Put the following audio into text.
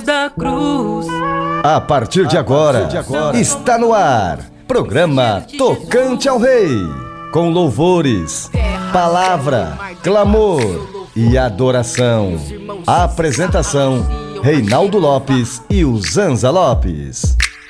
da cruz. A partir de agora, está no ar, programa Tocante ao Rei, com louvores, palavra, clamor e adoração. A apresentação, Reinaldo Lopes e o Zanza Lopes.